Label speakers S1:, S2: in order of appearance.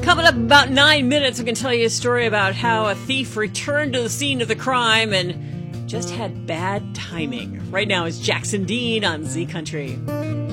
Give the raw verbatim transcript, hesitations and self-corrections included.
S1: Coming up in about nine minutes, we can tell you a story about how a thief returned to the scene of the crime and just had bad timing. Right now is Jackson Dean on Z Country.